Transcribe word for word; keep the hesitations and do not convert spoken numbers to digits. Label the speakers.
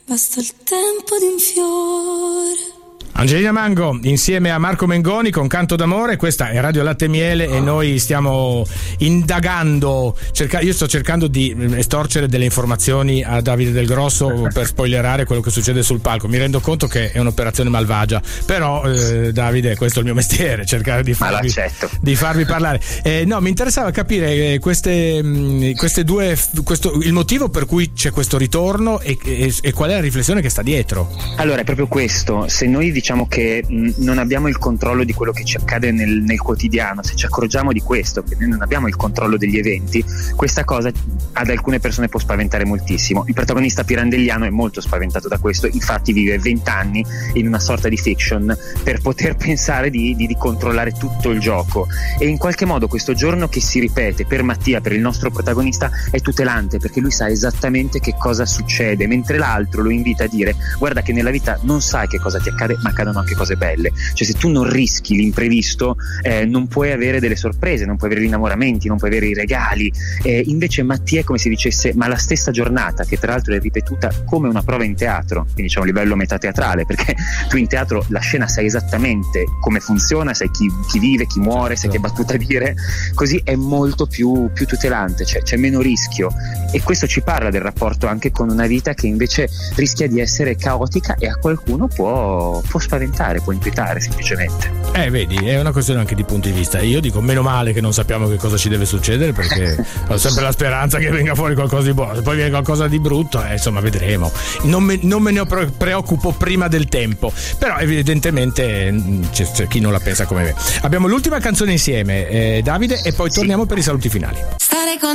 Speaker 1: basta il tempo di un fiore.
Speaker 2: Angelina Mango insieme a Marco Mengoni con Canto d'amore. Questa è Radio Latte e Miele e noi stiamo indagando, cerca, io sto cercando di estorcere delle informazioni a Davide Del Grosso per spoilerare quello che succede sul palco. Mi rendo conto che è un'operazione malvagia, però eh, Davide, questo è il mio mestiere, cercare di farvi, di farvi parlare. Eh, no, mi interessava capire eh, queste, mh, queste due, questo, il motivo per cui c'è questo ritorno e, e, e qual è la riflessione che sta dietro.
Speaker 3: Allora, è proprio questo. Se noi diciamo che mh, non abbiamo il controllo di quello che ci accade nel, nel quotidiano, se ci accorgiamo di questo, che noi non abbiamo il controllo degli eventi, questa cosa ad alcune persone può spaventare moltissimo. Il protagonista pirandelliano è molto spaventato da questo, infatti vive vent'anni in una sorta di fiction per poter pensare di, di, di controllare tutto il gioco, e in qualche modo questo giorno che si ripete per Mattia, per il nostro protagonista, è tutelante perché lui sa esattamente che cosa succede, mentre l'altro lo invita a dire: guarda che nella vita non sai che cosa ti accade, ma accadono anche cose belle. Cioè, se tu non rischi l'imprevisto, eh, non puoi avere delle sorprese, non puoi avere gli innamoramenti, non puoi avere i regali. Eh, invece Mattia è come se dicesse: ma la stessa giornata, che tra l'altro è ripetuta come una prova in teatro, quindi diciamo a livello metateatrale, perché tu in teatro la scena sai esattamente come funziona, sai chi, chi vive, chi muore, sai che battuta dire, così è molto più, più tutelante, cioè c'è meno rischio, e questo ci parla del rapporto anche con una vita che invece rischia di essere caotica e a qualcuno può, può spaventare, può inquietare semplicemente.
Speaker 2: Eh, vedi, è una questione anche di punti di vista. Io dico, meno male che non sappiamo che cosa ci deve succedere, perché ho sempre la speranza che venga fuori qualcosa di buono. Se poi viene qualcosa di brutto, eh, insomma, vedremo. Non me, non me ne preoccupo prima del tempo, però evidentemente c'è, c'è chi non la pensa come me. Abbiamo l'ultima canzone insieme, eh, Davide, e poi sì. torniamo per i saluti finali.
Speaker 1: Stare con